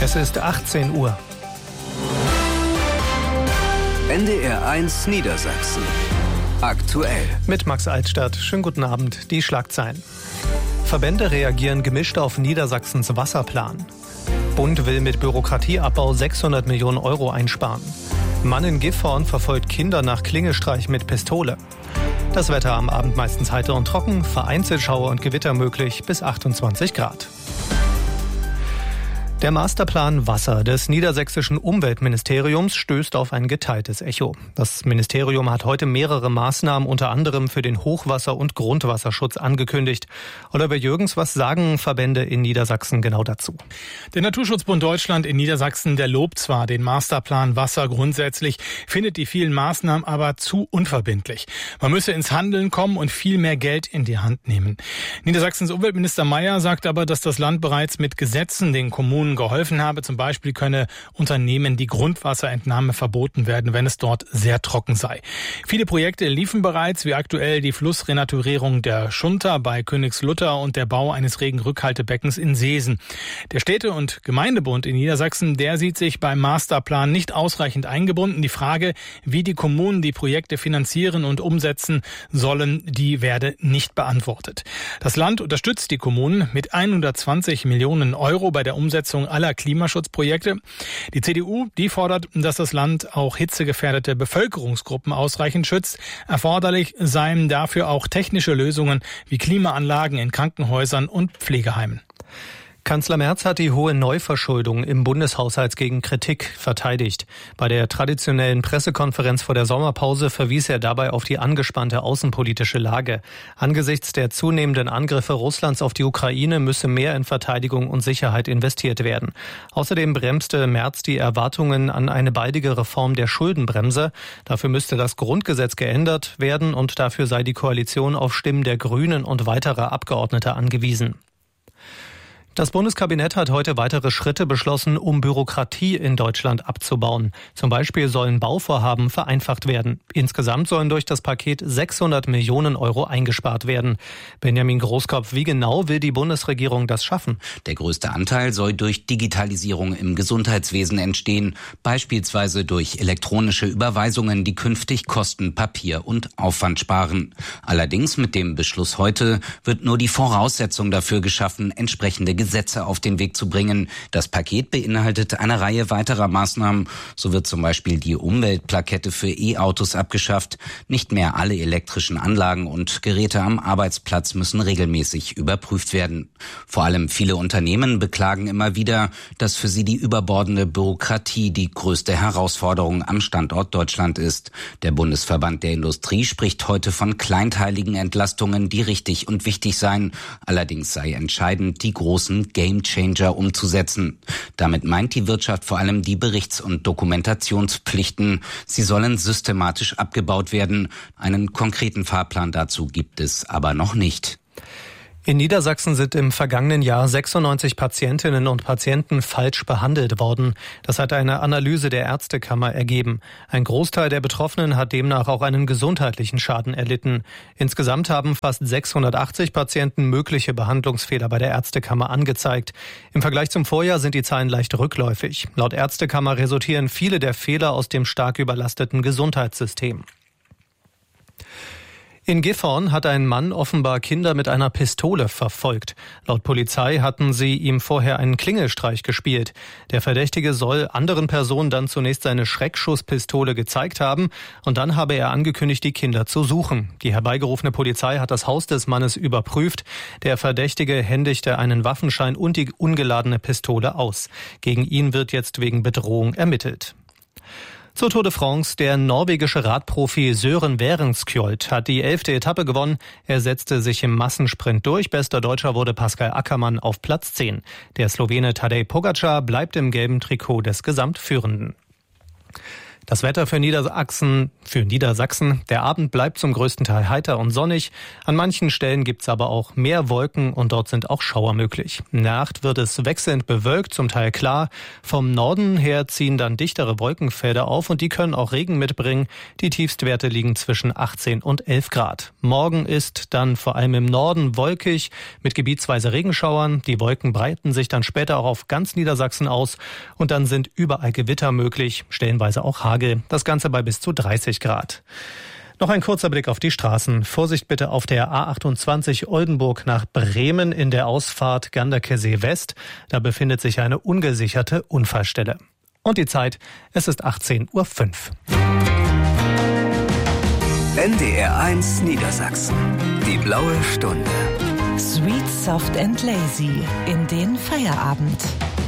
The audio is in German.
Es ist 18 Uhr. NDR 1 Niedersachsen. Aktuell. Mit Max Altstadt. Schönen guten Abend. Die Schlagzeilen. Verbände reagieren gemischt auf Niedersachsens Wasserplan. Bund will mit Bürokratieabbau 600 Millionen Euro einsparen. Mann in Gifhorn verfolgt Kinder nach Klingelstreich mit Pistole. Das Wetter am Abend meistens heiter und trocken, vereinzelt Schauer und Gewitter möglich bis 28 Grad. Der Masterplan Wasser des niedersächsischen Umweltministeriums stößt auf ein geteiltes Echo. Das Ministerium hat heute mehrere Maßnahmen unter anderem für den Hochwasser- und Grundwasserschutz angekündigt. Oliver Jürgens, was sagen Verbände in Niedersachsen genau dazu? Der Naturschutzbund Deutschland in Niedersachsen, der lobt zwar den Masterplan Wasser grundsätzlich, findet die vielen Maßnahmen aber zu unverbindlich. Man müsse ins Handeln kommen und viel mehr Geld in die Hand nehmen. Niedersachsens Umweltminister Mayer sagt aber, dass das Land bereits mit Gesetzen den Kommunen geholfen habe. Zum Beispiel könne Unternehmen die Grundwasserentnahme verboten werden, wenn es dort sehr trocken sei. Viele Projekte liefen bereits, wie aktuell die Flussrenaturierung der Schunter bei Königslutter und der Bau eines Regenrückhaltebeckens in Seesen. Der Städte- und Gemeindebund in Niedersachsen, der sieht sich beim Masterplan nicht ausreichend eingebunden. Die Frage, wie die Kommunen die Projekte finanzieren und umsetzen sollen, die werde nicht beantwortet. Das Land unterstützt die Kommunen mit 120 Millionen Euro bei der Umsetzung aller Klimaschutzprojekte. Die CDU, die fordert, dass das Land auch hitzegefährdete Bevölkerungsgruppen ausreichend schützt. Erforderlich seien dafür auch technische Lösungen wie Klimaanlagen in Krankenhäusern und Pflegeheimen. Kanzler Merz hat die hohe Neuverschuldung im Bundeshaushalt gegen Kritik verteidigt. Bei der traditionellen Pressekonferenz vor der Sommerpause verwies er dabei auf die angespannte außenpolitische Lage. Angesichts der zunehmenden Angriffe Russlands auf die Ukraine müsse mehr in Verteidigung und Sicherheit investiert werden. Außerdem bremste Merz die Erwartungen an eine baldige Reform der Schuldenbremse. Dafür müsste das Grundgesetz geändert werden und dafür sei die Koalition auf Stimmen der Grünen und weiterer Abgeordneter angewiesen. Das Bundeskabinett hat heute weitere Schritte beschlossen, um Bürokratie in Deutschland abzubauen. Zum Beispiel sollen Bauvorhaben vereinfacht werden. Insgesamt sollen durch das Paket 600 Millionen Euro eingespart werden. Benjamin Großkopf, wie genau will die Bundesregierung das schaffen? Der größte Anteil soll durch Digitalisierung im Gesundheitswesen entstehen, beispielsweise durch elektronische Überweisungen, die künftig Kosten, Papier und Aufwand sparen. Allerdings mit dem Beschluss heute wird nur die Voraussetzung dafür geschaffen, entsprechende Gesetze auf den Weg zu bringen. Das Paket beinhaltet eine Reihe weiterer Maßnahmen. So wird zum Beispiel die Umweltplakette für E-Autos abgeschafft. Nicht mehr alle elektrischen Anlagen und Geräte am Arbeitsplatz müssen regelmäßig überprüft werden. Vor allem viele Unternehmen beklagen immer wieder, dass für sie die überbordende Bürokratie die größte Herausforderung am Standort Deutschland ist. Der Bundesverband der Industrie spricht heute von kleinteiligen Entlastungen, die richtig und wichtig seien. Allerdings sei entscheidend, die großen Gamechanger umzusetzen. Damit meint die Wirtschaft vor allem die Berichts- und Dokumentationspflichten. Sie sollen systematisch abgebaut werden. Einen konkreten Fahrplan dazu gibt es aber noch nicht. In Niedersachsen sind im vergangenen Jahr 96 Patientinnen und Patienten falsch behandelt worden. Das hat eine Analyse der Ärztekammer ergeben. Ein Großteil der Betroffenen hat demnach auch einen gesundheitlichen Schaden erlitten. Insgesamt haben fast 680 Patienten mögliche Behandlungsfehler bei der Ärztekammer angezeigt. Im Vergleich zum Vorjahr sind die Zahlen leicht rückläufig. Laut Ärztekammer resultieren viele der Fehler aus dem stark überlasteten Gesundheitssystem. In Gifhorn hat ein Mann offenbar Kinder mit einer Pistole verfolgt. Laut Polizei hatten sie ihm vorher einen Klingelstreich gespielt. Der Verdächtige soll anderen Personen dann zunächst seine Schreckschusspistole gezeigt haben und dann habe er angekündigt, die Kinder zu suchen. Die herbeigerufene Polizei hat das Haus des Mannes überprüft. Der Verdächtige händigte einen Waffenschein und die ungeladene Pistole aus. Gegen ihn wird jetzt wegen Bedrohung ermittelt. Zur Tour de France, der norwegische Radprofi Søren Werenskjold hat die 11. Etappe gewonnen. Er setzte sich im Massensprint durch. Bester Deutscher wurde Pascal Ackermann auf Platz 10. Der Slowene Tadej Pogačar bleibt im gelben Trikot des Gesamtführenden. Das Wetter für Niedersachsen. Der Abend bleibt zum größten Teil heiter und sonnig. An manchen Stellen gibt's aber auch mehr Wolken und dort sind auch Schauer möglich. In der Nacht wird es wechselnd bewölkt, zum Teil klar. Vom Norden her ziehen dann dichtere Wolkenfelder auf und die können auch Regen mitbringen. Die Tiefstwerte liegen zwischen 18 und 11 Grad. Morgen ist dann vor allem im Norden wolkig mit gebietsweise Regenschauern. Die Wolken breiten sich dann später auch auf ganz Niedersachsen aus und dann sind überall Gewitter möglich, stellenweise auch Hagel. Das Ganze bei bis zu 30 Grad. Noch ein kurzer Blick auf die Straßen. Vorsicht bitte auf der A28 Oldenburg nach Bremen in der Ausfahrt Ganderkesee West. Da befindet sich eine ungesicherte Unfallstelle. Und die Zeit, es ist 18:05 Uhr. NDR 1 Niedersachsen. Die blaue Stunde. Sweet, soft and lazy in den Feierabend.